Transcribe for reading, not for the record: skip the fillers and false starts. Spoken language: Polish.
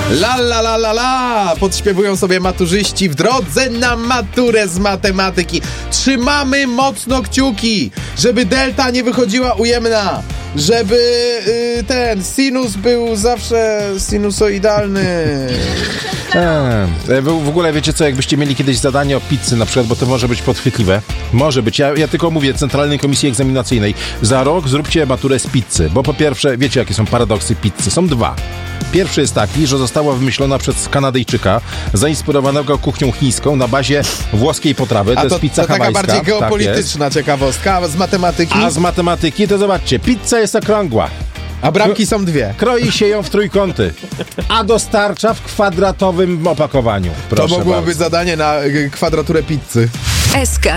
La la la la la! Podśpiewują sobie maturzyści w drodze na maturę z matematyki. Trzymamy mocno kciuki, żeby delta nie wychodziła ujemna, żeby ten sinus był zawsze sinusoidalny. W ogóle wiecie co, jakbyście mieli kiedyś zadanie o pizzy na przykład, bo to może być podchwytliwe. Może być. Ja tylko mówię Centralnej Komisji Egzaminacyjnej. Za rok zróbcie maturę z pizzy, bo po pierwsze, wiecie jakie są paradoksy pizzy? Są dwa. Pierwszy jest taki, że została wymyślona przez Kanadyjczyka, zainspirowanego kuchnią chińską na bazie włoskiej potrawy. To jest pizza hawajska. To taka bardziej geopolityczna ciekawostka. A z matematyki? A z matematyki to zobaczcie, pizza jest okrągła. A bramki są dwie. Kroi się ją w trójkąty, a dostarcza w kwadratowym opakowaniu. Proszę to mogłoby bardzo. Zadanie na kwadraturę pizzy. SK